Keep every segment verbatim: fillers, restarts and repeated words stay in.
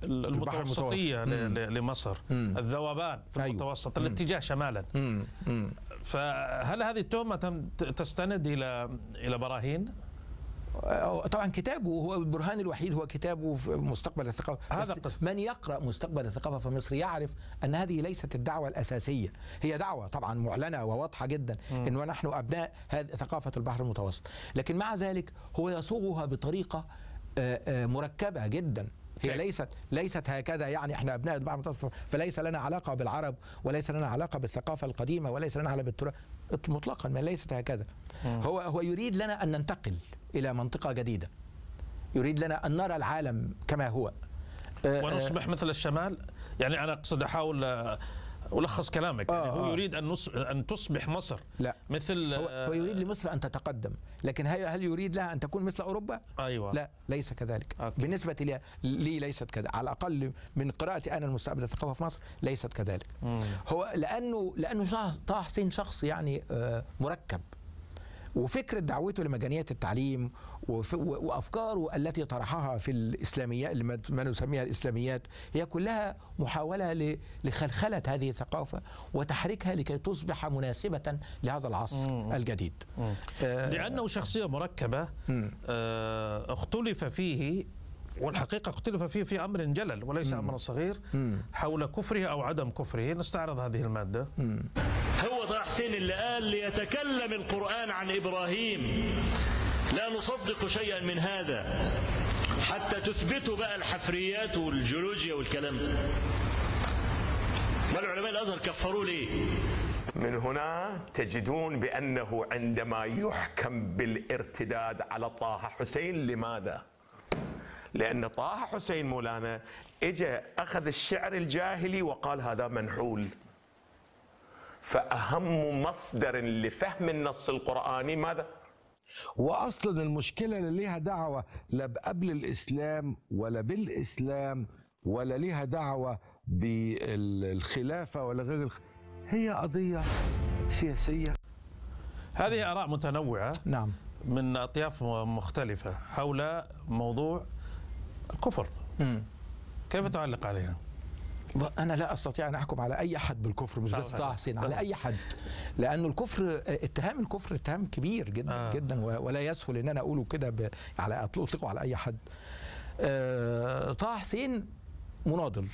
المتوسطية لمصر، مم. الذوبان في أيوه. المتوسط، مم. الاتجاه شمالا. مم. مم. فهل هذه التهمة تستند إلى إلى براهين؟ طبعا كتابه هو البرهان الوحيد، هو كتابه في مستقبل الثقافة. هذا قصد. من يقرأ مستقبل الثقافة في مصر يعرف أن هذه ليست الدعوة الأساسية، هي دعوة طبعا معلنة وواضحة جدا أنه نحن أبناء هذه ثقافة البحر المتوسط، لكن مع ذلك هو يصوغها بطريقة مركبة جدا. هي ليست ليست هكذا، يعني احنا ابناء البحر المتوسط فليس لنا علاقه بالعرب وليس لنا علاقه بالثقافه القديمه وليس لنا علاقه بالتراث مطلقا، ما ليست هكذا. مم. هو هو يريد لنا ان ننتقل الى منطقه جديده، يريد لنا ان نرى العالم كما هو ونصبح مثل الشمال. يعني انا اقصد احاول ألخص كلامك، يعني هو يريد أن أن تصبح مصر لا مثل هو, هو يريد لمصر أن تتقدم، لكن هل يريد لها أن تكون مثل أوروبا؟ أيوة. لا، ليس كذلك. أوكي. بالنسبة لي, لي ليست كذلك، على الأقل من قراءتي أنا المستقبل الثقافة في مصر ليست كذلك. مم. هو لأنه لأنه طه حسين شخص يعني مركب، وفكرة دعوته لمجانية التعليم وأفكاره التي طرحها في الإسلاميات، ما نسميها الإسلاميات، هي كلها محاولة لخلخلة هذه الثقافة وتحريكها لكي تصبح مناسبة لهذا العصر مم. الجديد. مم. آه لأنه شخصية مركبة آه اختلف فيه، والحقيقة اختلف فيه في أمر جلل وليس أمر صغير، حول كفره أو عدم كفره. نستعرض هذه المادة. مم. هو طه حسين اللي قال ليتكلم القرآن عن إبراهيم، لا نصدق شيئا من هذا حتى تثبتوا بقى الحفريات والجيولوجيا والكلام ده. والعلماء الأزهر كفروا ليه؟ من هنا تجدون بأنه عندما يحكم بالارتداد على طه حسين، لماذا؟ لأن طه حسين مولانا إجا أخذ الشعر الجاهلي وقال هذا منحول. فأهم مصدر لفهم النص القرآني ماذا؟ وأصلا المشكلة اللي ليها دعوة لا قبل الإسلام ولا بالإسلام ولا ليها دعوة بالخلافة ولا غير، هي قضية سياسية. هذه آراء متنوعة نعم من أطياف مختلفة حول موضوع الكفر. مم. كيف تعلق عليها؟ أنا لا أستطيع أن أحكم على أي حد بالكفر، مش بس طه حسين، على أي حد، لأنه الكفر، اتهام الكفر اتهام كبير جدا آه. جدا، ولا يسهل أن أنا أقوله كده على أطلقه على أي حد. آه طه حسين مناضل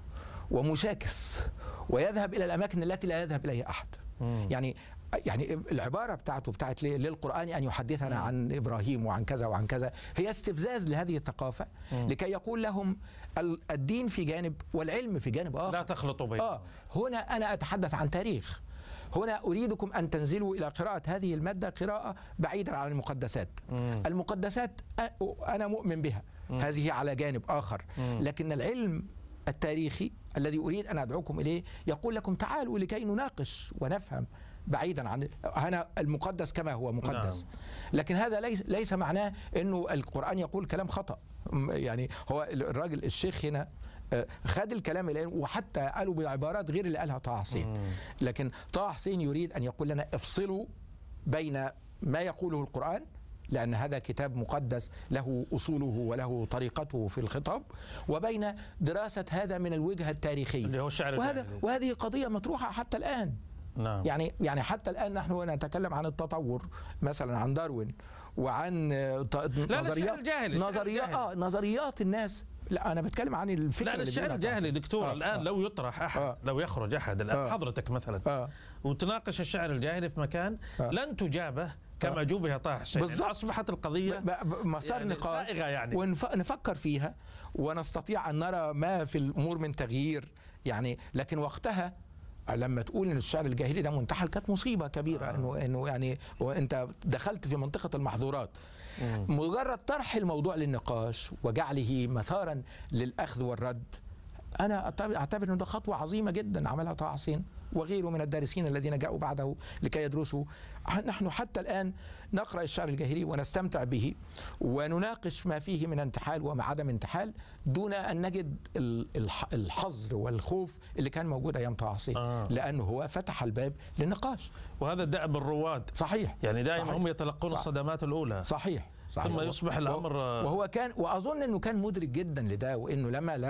ومشاكس ويذهب إلى الأماكن التي لا يذهب إليها أحد. مم. يعني يعني العبارة بتاعته بتاعت للقرآن أن يحدثنا مم. عن إبراهيم وعن كذا وعن كذا، هي استفزاز لهذه الثقافة مم. لكي يقول لهم الدين في جانب والعلم في جانب آخر، لا تخلطوا بينهم. آه هنا أنا أتحدث عن تاريخ، هنا أريدكم أن تنزلوا إلى قراءة هذه المادة قراءة بعيدا عن المقدسات. مم. المقدسات أنا مؤمن بها، مم. هذه على جانب آخر، مم. لكن العلم التاريخي الذي أريد أن أدعوكم إليه يقول لكم تعالوا لكي نناقش ونفهم بعيدا عن هنا المقدس كما هو مقدس. نعم. لكن هذا ليس ليس معناه انه القرآن يقول كلام خطأ. يعني هو الراجل الشيخ هنا خد الكلام الان وحتى قالوا بعبارات غير اللي قالها طه حسين. لكن طه حسين يريد ان يقول لنا افصلوا بين ما يقوله القرآن، لأن هذا كتاب مقدس له أصوله وله طريقته في الخطاب، وبين دراسة هذا من الوجهة التاريخية اللي هو الشعر وهذا وهذه قضية مطروحة حتى الآن. نعم. يعني يعني حتى الآن نحن نتكلم عن التطور مثلا، عن داروين وعن نظريات نظريات اه نظريات الناس. لا أنا بتكلم عن الفكرة. لا الشعر الجاهلي دكتور آه الآن آه لو يطرح أحد آه لو يخرج أحد الآن آه حضرتك مثلا آه وتناقش الشعر الجاهلي في مكان آه لن تجابه كما آه جوبها طه حسين. يعني أصبحت القضية مسار يعني نقاش يعني ونفكر فيها ونستطيع أن نرى ما في الأمور من تغيير يعني. لكن وقتها لما تقول ان الشعر الجاهلي ده منتحل كانت مصيبه كبيره. آه. انه انه يعني وانت دخلت في منطقه المحظورات. مم. مجرد طرح الموضوع للنقاش وجعله مثارا للاخذ والرد، انا اعتبر انه ده خطوه عظيمه جدا عملها طه حسين وغيره من الدارسين الذين جاءوا بعده لكي يدرسوا. نحن حتى الآن نقرأ الشعر الجاهلي ونستمتع به ونناقش ما فيه من انتحال وما عدم انتحال دون أن نجد الحظر والخوف اللي كان موجود أيام طه حسين. آه. لأنه هو فتح الباب للنقاش. وهذا دأب الرواد. صحيح. يعني دائما صحيح. هم يتلقون الصدمات الأولى. صحيح. صحيح. ثم يصبح الأمر وهو كان وأظن أنه كان مدرك جدا لده، وأنه لما